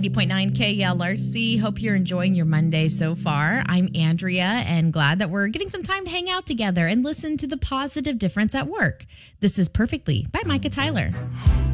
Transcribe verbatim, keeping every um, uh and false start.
ninety point nine K L R C. Hope you're enjoying your Monday so far. I'm Andrea, and glad that we're getting some time to hang out together and listen to the positive difference at work. This is Perfectly by Micah Tyler.